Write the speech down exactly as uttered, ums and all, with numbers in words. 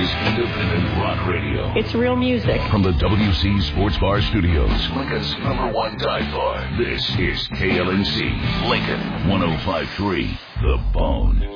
is independent rock radio. It's real music. From the W C Sports Bar Studios, Lincoln's number one dive bar. This is K L N C, Lincoln, one oh five point three, The Bone.